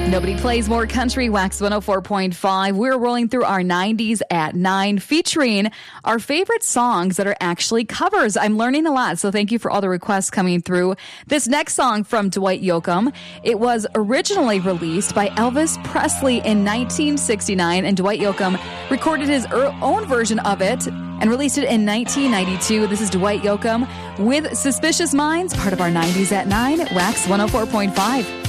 Nobody plays more country. Wax 104.5. We're rolling through our 90s at 9, featuring our favorite songs that are actually covers. I'm learning a lot, so thank you for all the requests coming through. This next song from Dwight Yoakam, it was originally released by Elvis Presley in 1969, and Dwight Yoakam recorded his own version of it and released it in 1992. This is Dwight Yoakam with Suspicious Minds, part of our 90s at 9 at Wax 104.5.